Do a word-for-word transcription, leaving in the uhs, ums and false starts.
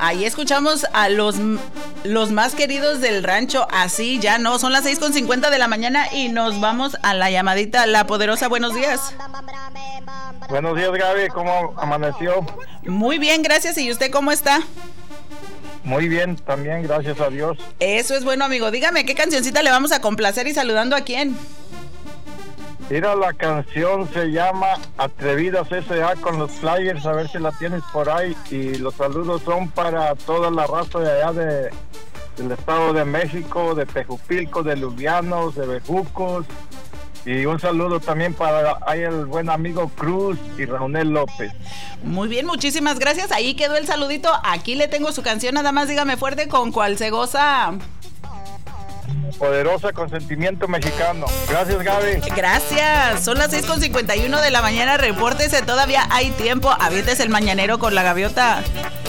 ahí escuchamos a los, los más queridos del rancho. Así ya no, son las seis con cincuenta de la mañana y nos vamos a la llamadita. La Poderosa, buenos días. Buenos días, Gaby, ¿cómo amaneció? Muy bien, gracias. ¿Y usted cómo está? Muy bien, también, gracias a Dios. Eso es bueno, amigo. Dígame, ¿qué cancioncita le vamos a complacer y saludando a quién? Mira, la canción se llama Atrevidas S A con los Flyers, a ver si la tienes por ahí. Y los saludos son para toda la raza de allá de, del Estado de México, de Tejupilco, de Lubianos, de Bejucos. Y un saludo también para ahí el buen amigo Cruz y Raúl López. Muy bien, muchísimas gracias. Ahí quedó el saludito. Aquí le tengo su canción, nada más dígame fuerte con cuál se goza. Poderosa con sentimiento mexicano. Gracias, Gaby. Gracias. Son las seis con cincuenta y uno de la mañana. Repórtese, todavía hay tiempo. Aviéntese el mañanero con la gaviota.